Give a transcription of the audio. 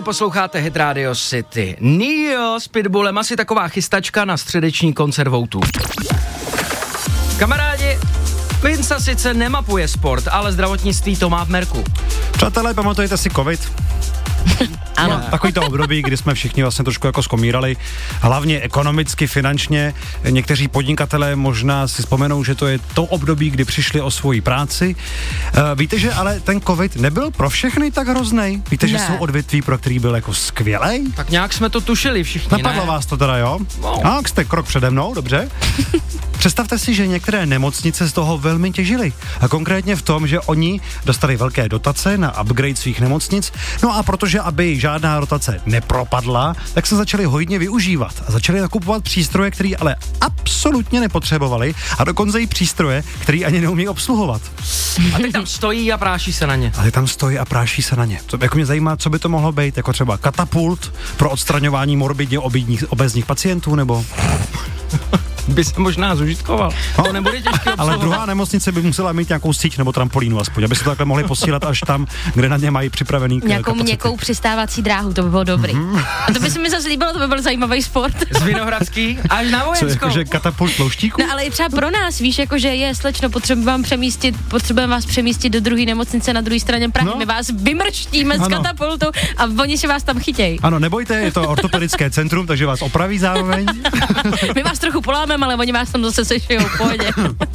chvíli posloucháte Hit Radio City. Neo s Pitbullem, asi taková chystačka na středeční koncert Voutů. Kamarádi, Vinca sice nemapuje sport, ale zdravotnictví to má v merku. Přátelé, pamatujete si covid? Ano. Takový to období, kdy jsme všichni vlastně trošku jako skomírali, hlavně ekonomicky, finančně. Někteří podnikatelé možná si vzpomenou, že to je to období, kdy přišli o svoji práci. Víte, že ale ten covid nebyl pro všechny tak hroznej? Víte, že jsou odvětví, pro který byl jako skvělej? Tak nějak jsme to tušili všichni, Napadlo vás to teda, jo? No. A jste krok přede mnou, dobře. Představte si, že některé nemocnice z toho velmi těžily. A konkrétně v tom, že oni dostali velké dotace na upgrade svých nemocnic. No a protože, aby žádná dotace nepropadla, tak se začali hojně využívat. A začali nakupovat přístroje, které ale absolutně nepotřebovali. A dokonce i přístroje, které ani neumí obsluhovat. A teď tam stojí a práší se na ně. Ale tam stojí a práší se na ně. To jako mě zajímá, co by to mohlo být, jako třeba katapult pro odstraňování morbidně obézních pacientů, nebo... By se možná zužitkoval. To nebude těžké obsluhovat. Ale druhá nemocnice by musela mít nějakou síť nebo trampolínu aspoň, aby se to takhle mohli posílat až tam, kde na ně mají připravený nějakou kapacity. měkkou přistávací dráhu, to by bylo dobrý. A to by se mi zase líbilo, to by byl zajímavý sport. Z Vinohradský až na Co, Vojenskou. jakože katapult plouštíku? No ale i třeba pro nás, víš, jakože je slečno, potřebujeme vás přemístit do druhé nemocnice na druhé straně Prahy. No. My vás vymrštíme z katapultu a oni si vás tam chytějí. Ano, nebojte, je to ortopedické centrum, takže vás opraví zároveň. My vás trochu polámeme, ale oni vás tam zase sešijou, v pohodě.